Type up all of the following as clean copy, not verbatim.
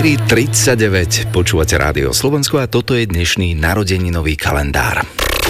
4:39, počúvate Rádio Slovensko a toto je dnešný narodeninový kalendár.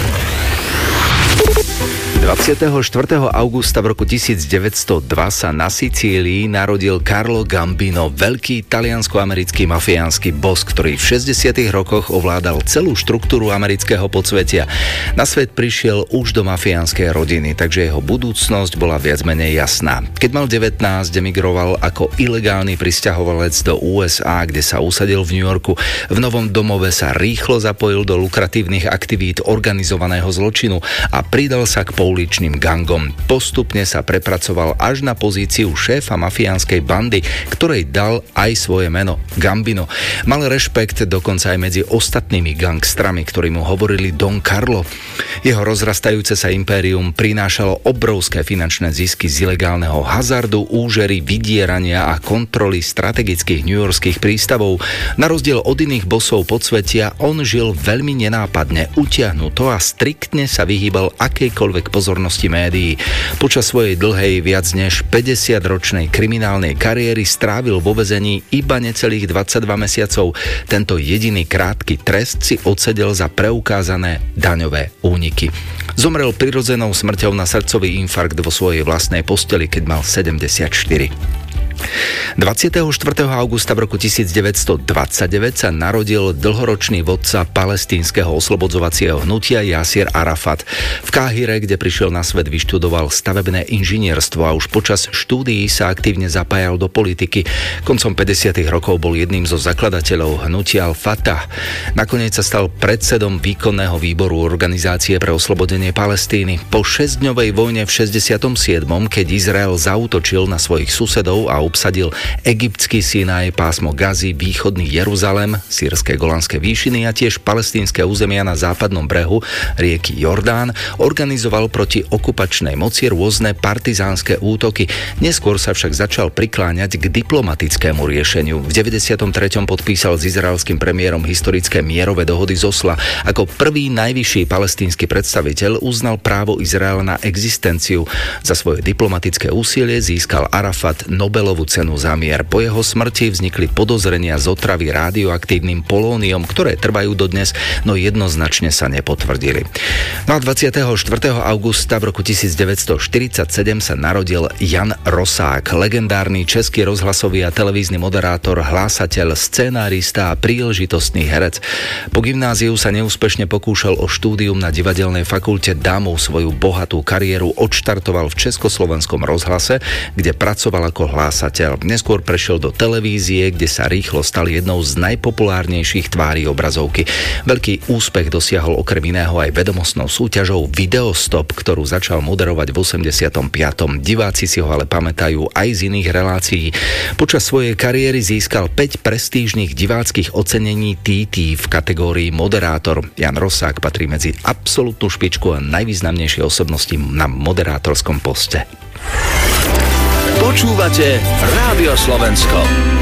24. augusta v roku 1902 sa na Sicílii narodil Carlo Gambino, veľký taliansko-americký mafiánsky boss, ktorý v 60. rokoch ovládal celú štruktúru amerického podsvetia. Na svet prišiel už do mafiánskej rodiny, takže jeho budúcnosť bola viac menej jasná. Keď mal 19, emigroval ako ilegálny prisťahovalec do USA, kde sa usadil v New Yorku. V novom domove sa rýchlo zapojil do lukratívnych aktivít organizovaného zločinu a pridal sa k pouličným gangom. Postupne sa prepracoval až na pozíciu šéfa mafiánskej bandy, ktorej dal aj svoje meno Gambino. Mal rešpekt dokonca aj medzi ostatnými gangstrami, ktorí mu hovorili Don Carlo. Jeho rozrastajúce sa impérium prinášalo obrovské finančné zisky z ilegálneho hazardu, úžery, vydierania a kontroly strategických newyorských prístavov. Na rozdiel od iných bosov podsvetia, on žil veľmi nenápadne, utiahnuto a striktne sa vyhýbal akejkoľvek pozornosti médií. Počas svojej dlhej viac než 50-ročnej kriminálnej kariéry strávil vo väzení iba necelých 22 mesiacov. Tento jediný krátky trest si odsedel za preukázané daňové úniky. Zomrel prirodzenou smrťou na srdcový infarkt vo svojej vlastnej posteli, keď mal 74. 24. augusta v roku 1929 sa narodil dlhoročný vodca palestínskeho oslobodzovacieho hnutia Jasir Arafat. V Káhire, kde prišiel na svet, vyštudoval stavebné inžinierstvo a už počas štúdií sa aktívne zapájal do politiky. Koncom 50. rokov bol jedným zo zakladateľov hnutia Al-Fatah. Nakoniec sa stal predsedom výkonného výboru Organizácie pre oslobodenie Palestíny. Po 6-dňovej vojne v 67., keď Izrael zaútočil na svojich susedov a obsadil egyptský Sinaj, pásmo Gazy, východný Jeruzalem, sýrske Golanské výšiny a tiež palestínske územia na západnom brehu rieky Jordán, organizoval proti okupačnej moci rôzne partizánske útoky. Neskôr sa však začal prikláňať k diplomatickému riešeniu. V 93. podpísal s izraelským premiérom historické mierové dohody z Osla. Ako prvý najvyšší palestínsky predstaviteľ uznal právo Izraela na existenciu. Za svoje diplomatické úsilie získal Arafat Nobelovú cenu za mier. Po jeho smrti vznikli podozrenia z otravy radioaktívnym polóniom, ktoré trvajú dodnes, no jednoznačne sa nepotvrdili. No a 24. augusta v roku 1947 sa narodil Jan Rosák, legendárny český rozhlasový a televízny moderátor, hlásateľ, scenárista a príležitostný herec. Po gymnáziu sa neúspešne pokúšal o štúdium na divadelnej fakulte DAMU. Svoju bohatú kariéru odštartoval v Československom rozhlase, kde pracoval ako hlásateľ. Neskôr prešiel do televízie, kde sa rýchlo stal jednou z najpopulárnejších tvári obrazovky. Veľký úspech dosiahol okrem iného aj vedomostnou súťažou Videostop, ktorú začal moderovať v 85. Diváci si ho ale pamätajú aj z iných relácií. Počas svojej kariéry získal 5 prestížnych diváckych ocenení TT v kategórii moderátor. Jan Rosák patrí medzi absolútnu špičku a najvýznamnejšie osobnosti na moderátorskom poste. Počúvate Rádio Slovensko.